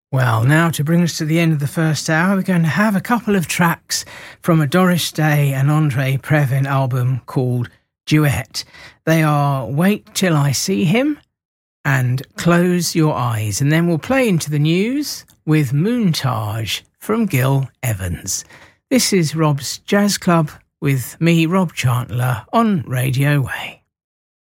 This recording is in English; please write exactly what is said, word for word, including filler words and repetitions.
Well, now to bring us to the end of the first hour, we're going to have a couple of tracks from a Doris Day and Andre Previn album called Duet. They are Wait Till I See Him and Close Your Eyes. And then we'll play into the news with Moontage from Gil Evans. This is Rob's Jazz Club with me, Rob Chandler, on Radio Way.